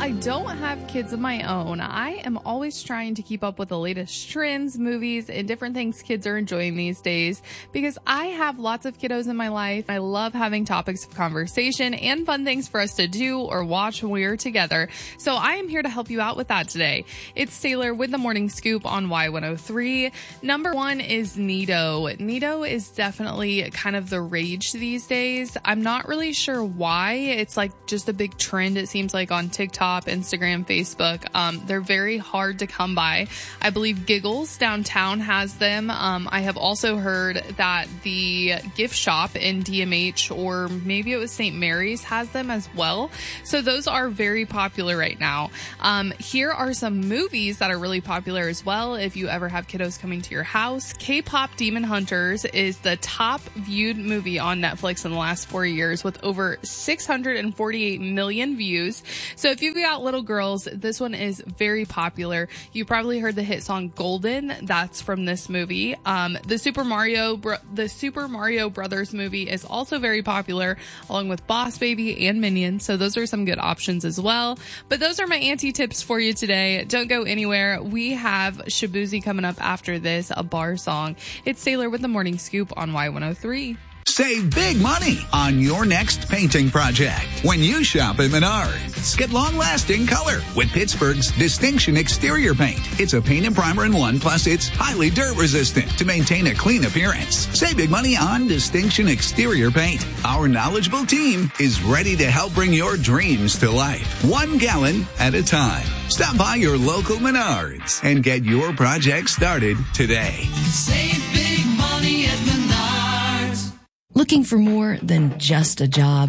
I don't have kids of my own, I am always trying to keep up with the latest trends, movies, and different things kids are enjoying these days because I have lots of kiddos in my life. I love having topics of conversation and fun things for us to do or watch when we are together. So I am here to help you out with that today. It's Taylor with the Morning Scoop on Y103. Number one is Nido. Nido is definitely kind of the rage these days. I'm not really sure why. It's like just a big trend, it seems like, on TikTok, Instagram, Facebook. They're very hard to come by. I believe Giggles downtown has them. I have also heard that the gift shop in DMH, or maybe it was St. Mary's, has them as well. So those are very popular right now. Here are some movies that are really popular as well. If you ever have kiddos coming to your house, K-pop Demon Hunters is the top viewed movie on Netflix in the last 4 years with over 648 million views. So if you've got little girls, this one is very popular. You probably heard the hit song Golden. That's from this movie. The Super Mario Brothers movie is also very popular, along with Boss Baby and Minions. So those are some good options as well. But those are my auntie tips for you today. Don't go anywhere. We have Shabuzi coming up after this, a bar song. It's Taylor with the Morning Scoop on Y103. Save big money on your next painting project when you shop at Menards. Get long-lasting color with Pittsburgh's Distinction Exterior Paint. It's a paint and primer in one, plus it's highly dirt-resistant to maintain a clean appearance. Save big money on Distinction Exterior Paint. Our knowledgeable team is ready to help bring your dreams to life, 1 gallon at a time. Stop by your local Menards and get your project started today. Save big money at Menards. Looking for more than just a job?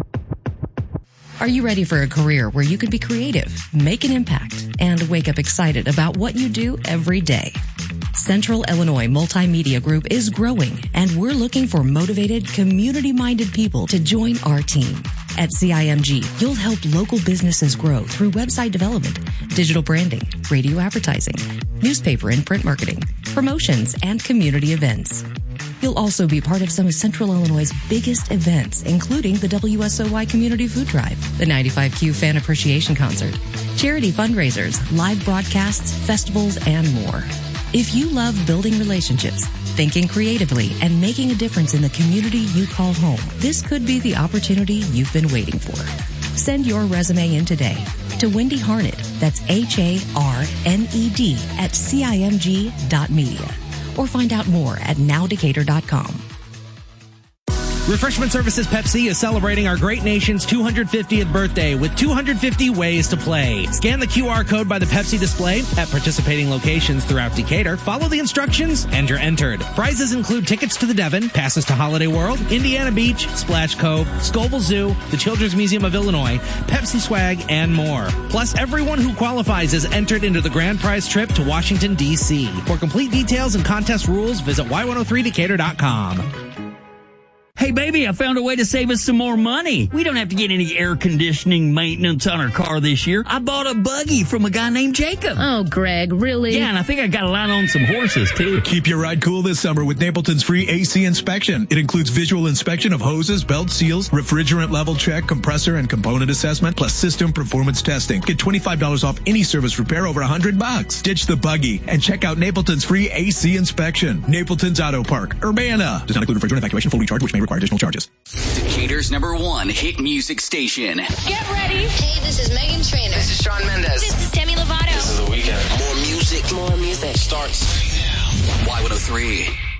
Are you ready for a career where you can be creative, make an impact, and wake up excited about what you do every day? Central Illinois Multimedia Group is growing, and we're looking for motivated, community-minded people to join our team. At CIMG, you'll help local businesses grow through website development, digital branding, radio advertising, newspaper and print marketing, promotions, and community events. You'll also be part of some of Central Illinois' biggest events, including the WSOY Community Food Drive, the 95Q Fan Appreciation Concert, charity fundraisers, live broadcasts, festivals, and more. If you love building relationships, thinking creatively, and making a difference in the community you call home, this could be the opportunity you've been waiting for. Send your resume in today to Wendy Harned, that's HARNED at CIMG.media. Or find out more at nowdecatur.com. Refreshment Services Pepsi is celebrating our great nation's 250th birthday with 250 ways to play. Scan the QR code by the Pepsi display at participating locations throughout Decatur, follow the instructions, and you're entered. Prizes include tickets to the Devon, passes to Holiday World, Indiana Beach, Splash Cove, Scoville Zoo, the Children's Museum of Illinois, Pepsi swag, and more. Plus, everyone who qualifies is entered into the grand prize trip to Washington, D.C. For complete details and contest rules, visit y103decatur.com. Hey, baby, I found a way to save us some more money. We don't have to get any air conditioning maintenance on our car this year. I bought a buggy from a guy named Jacob. Oh, Greg, really? Yeah, and I think I got a line on some horses, too. Keep your ride cool this summer with Napleton's free AC inspection. It includes visual inspection of hoses, belt seals, refrigerant level check, compressor and component assessment, plus system performance testing. Get $25 off any service repair over $100. Ditch the buggy and check out Napleton's free AC inspection. Napleton's Auto Park, Urbana. Does not include refrigerant evacuation, full recharge, which may require additional charges. Decatur's #1 hit music station. Get ready. Hey, this is Megan Trainor. This is Shawn Mendes. This is Demi Lovato. This is The Weeknd. More music. More music. Starts Y103.